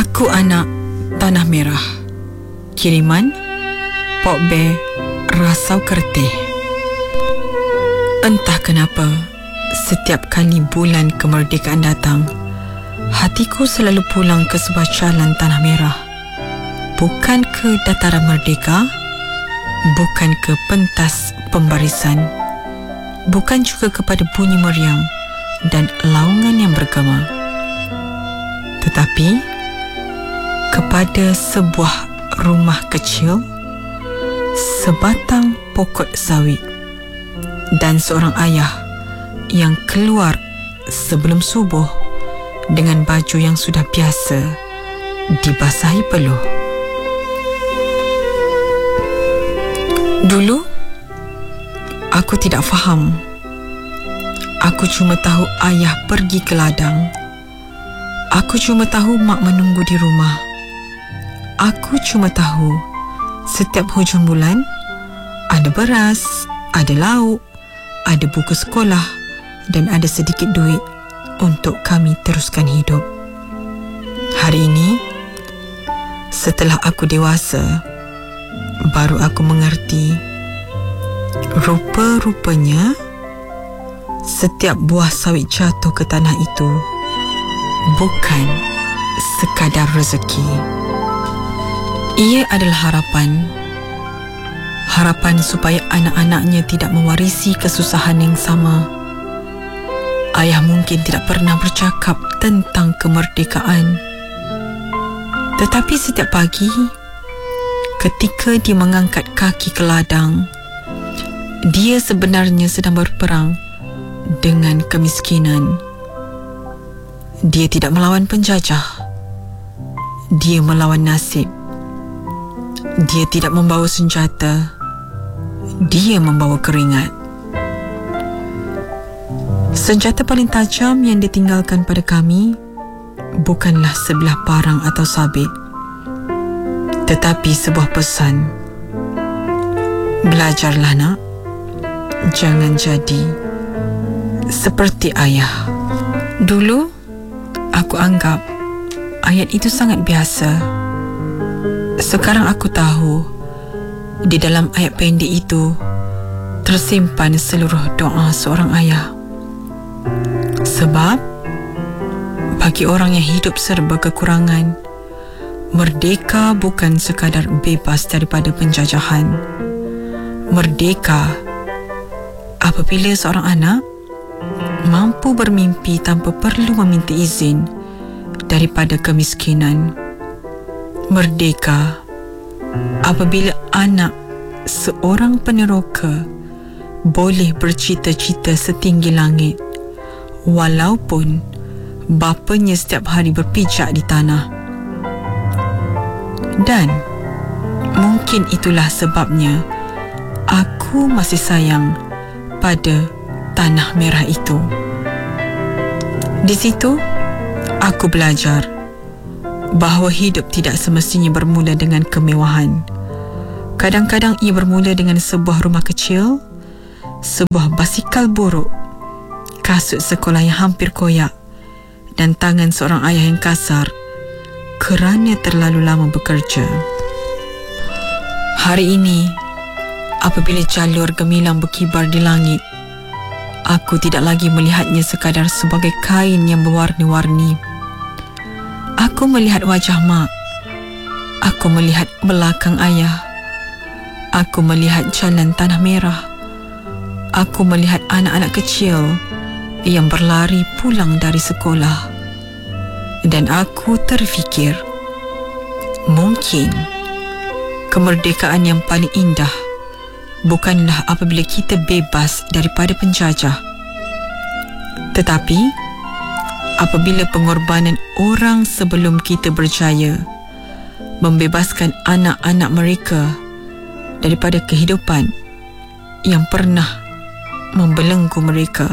Aku Anak Tanah Merah. Kiriman Pok Bear Rasau Kertih. Entah kenapa, setiap kali bulan kemerdekaan datang, hatiku selalu pulang ke sebuah jalan tanah merah. Bukan ke dataran merdeka, bukan ke pentas pembarisan, bukan juga kepada bunyi meriam dan laungan yang bergema, tetapi kepada sebuah rumah kecil, sebatang pokok sawit, dan seorang ayah yang keluar sebelum subuh dengan baju yang sudah biasa dibasahi peluh. Dulu, aku tidak faham. Aku cuma tahu ayah pergi ke ladang. Aku cuma tahu mak menunggu di rumah. Aku cuma tahu setiap hujung bulan ada beras, ada lauk, ada buku sekolah dan ada sedikit duit untuk kami teruskan hidup. Hari ini, setelah aku dewasa, baru aku mengerti, rupa-rupanya setiap buah sawit jatuh ke tanah itu bukan sekadar rezeki. Ia adalah harapan. Harapan supaya anak-anaknya tidak mewarisi kesusahan yang sama. Ayah mungkin tidak pernah bercakap tentang kemerdekaan. Tetapi setiap pagi, ketika dia mengangkat kaki ke ladang, dia sebenarnya sedang berperang dengan kemiskinan. Dia tidak melawan penjajah. Dia melawan nasib. Dia tidak membawa senjata. Dia membawa keringat. Senjata paling tajam yang ditinggalkan pada kami bukanlah sebilah parang atau sabit, tetapi sebuah pesan. Belajarlah nak, jangan jadi seperti ayah. Dulu, aku anggap ayat itu sangat biasa. Sekarang aku tahu, di dalam ayat pendek itu tersimpan seluruh doa seorang ayah. Sebab, bagi orang yang hidup serba kekurangan, merdeka bukan sekadar bebas daripada penjajahan. Merdeka apabila seorang anak mampu bermimpi tanpa perlu meminta izin daripada kemiskinan. Merdeka apabila anak seorang peneroka boleh bercita-cita setinggi langit walaupun bapanya setiap hari berpijak di tanah. Dan mungkin itulah sebabnya aku masih sayang pada tanah merah itu. Di situ aku belajar bahawa hidup tidak semestinya bermula dengan kemewahan. Kadang-kadang ia bermula dengan sebuah rumah kecil, sebuah basikal buruk, kasut sekolah yang hampir koyak, dan tangan seorang ayah yang kasar kerana terlalu lama bekerja. Hari ini, apabila jalur gemilang berkibar di langit, aku tidak lagi melihatnya sekadar sebagai kain yang berwarna-warni. Aku melihat wajah mak. Aku melihat belakang ayah. Aku melihat jalan tanah merah. Aku melihat anak-anak kecil yang berlari pulang dari sekolah. Dan aku terfikir, mungkin kemerdekaan yang paling indah bukanlah apabila kita bebas daripada penjajah, tetapi apabila pengorbanan orang sebelum kita berjaya membebaskan anak-anak mereka daripada kehidupan yang pernah membelenggu mereka.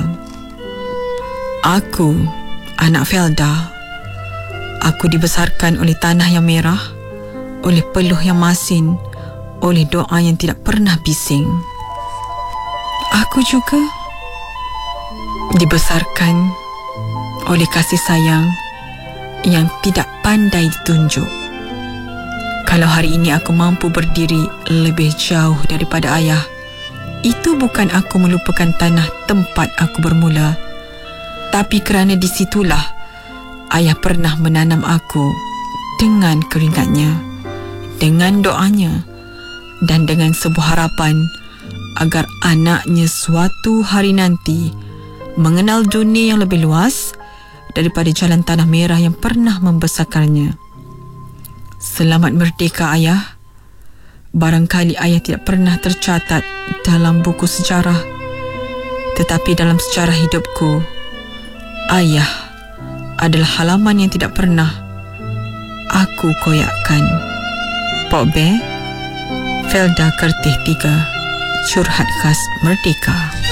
Aku, anak Felda, aku dibesarkan oleh tanah yang merah, oleh peluh yang masin, oleh doa yang tidak pernah bising. Aku juga dibesarkan oleh kasih sayang yang tidak pandai ditunjuk. Kalau hari ini aku mampu berdiri lebih jauh daripada ayah, itu bukan aku melupakan tanah tempat aku bermula, tapi kerana disitulah ayah pernah menanam aku dengan keringatnya, dengan doanya, dan dengan sebuah harapan agar anaknya suatu hari nanti mengenal dunia yang lebih luas daripada jalan tanah merah yang pernah membesarkannya. Selamat merdeka, ayah. Barangkali ayah tidak pernah tercatat dalam buku sejarah, tetapi dalam sejarah hidupku, ayah adalah halaman yang tidak pernah aku koyakkan. Pok Bear, Felda Kertih 3, Curhat Khas Merdeka.